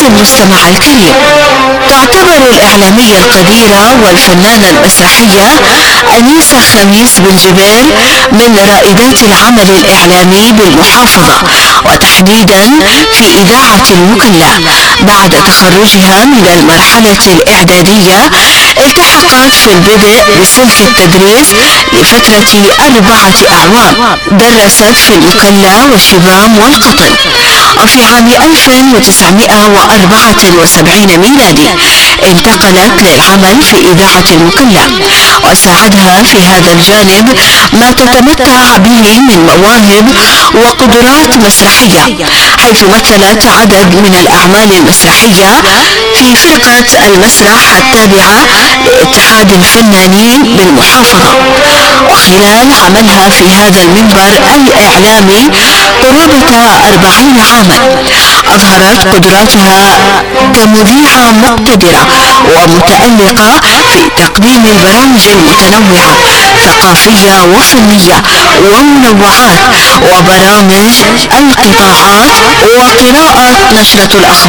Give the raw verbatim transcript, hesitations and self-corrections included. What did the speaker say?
المستمع الكريم، تعتبر الإعلامية القديرة والفنانة المسرحية أنيسة خميس بالجبال من رائدات العمل الإعلامي بالمحافظة، وتحديدا في إذاعة المكلا. بعد تخرجها من المرحلة الإعدادية التحقت في البدء بسلك التدريس لفترة أربعة أعوام، درست في المكلا والشبام والقطن. وفي عام ألف وتسعمائة وأربعة وسبعين ميلادي انتقلت للعمل في إذاعة المكلا، وساعدها في هذا الجانب ما تتمتع به من مواهب وقدرات مسرحية، حيث مثلت عدد من الأعمال المسرحية في فرقة المسرح التابعة لاتحاد الفنانين بالمحافظة. وخلال عملها في هذا المنبر الإعلامي قرابة أربعين عاما أظهرت قدراتها كمذيعة مقتدرة ومتألقة في تقديم البرامج المتنوعة ثقافية وفنية ومنوعات وبرامج القطاعات وقراءة نشرة الأخبار